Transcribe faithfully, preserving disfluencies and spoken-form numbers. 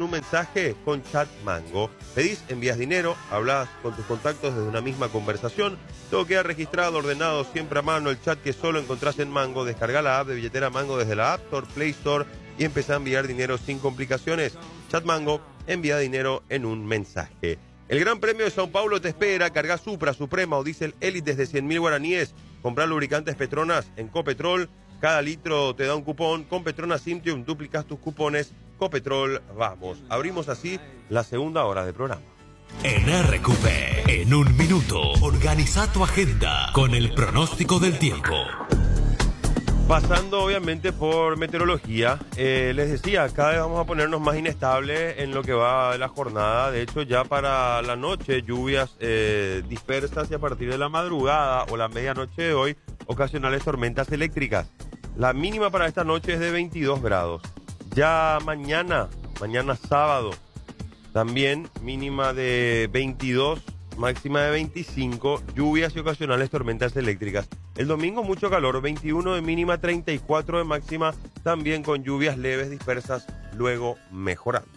un mensaje con Chat Mango. Pedís, envías dinero, hablas con tus contactos desde una misma conversación. Todo queda registrado, ordenado, siempre a mano. El chat que solo encontrás en Mango. Descarga la app de billetera Mango desde la App Store, Play Store y empezá a enviar dinero sin complicaciones. Chat Mango, envía dinero en un mensaje. El Gran Premio de Sao Paulo te espera. Carga Supra, Suprema o Diesel Elite desde cien mil guaraníes. Comprar lubricantes Petronas en Copetrol. Cada litro te da un cupón. Con Petronas Simtium duplicas tus cupones. Copetrol, vamos. Abrimos así la segunda hora de programa. En R Q P, en un minuto, organiza tu agenda con el pronóstico del tiempo. Pasando obviamente por meteorología, eh, les decía, cada vez vamos a ponernos más inestables en lo que va de la jornada. De hecho, ya para la noche, lluvias eh, dispersas y a partir de la madrugada o la medianoche de hoy, ocasionales tormentas eléctricas. La mínima para esta noche es de veintidós grados. Ya mañana, mañana sábado, también mínima de veintidós, máxima de veinticinco, lluvias y ocasionales tormentas eléctricas. El domingo mucho calor, veintiuno de mínima, treinta y cuatro de máxima, también con lluvias leves dispersas, luego mejorando.